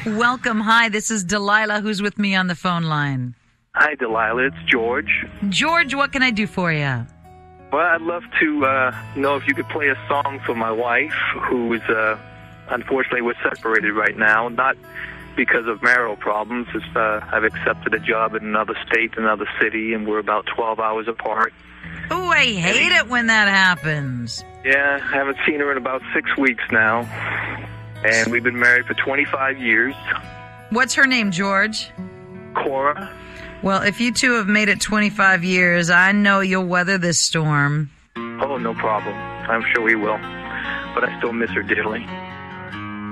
Welcome. Hi, this is Delilah, who's with me on the phone line. Hi, Delilah. It's George. George, what can I do for you? Well, I'd love to know if you could play a song for my wife, who is, unfortunately, we're separated right now. Not because of marital problems. I've accepted a job in another state, another city, and we're about 12 hours apart. Oh, I hate it when that happens. Yeah, I haven't seen her in about 6 weeks now. And we've been married for 25 years. What's her name, George? Cora. Well, if you two have made it 25 years, I know you'll weather this storm. Oh, no problem. I'm sure we will. But I still miss her dearly.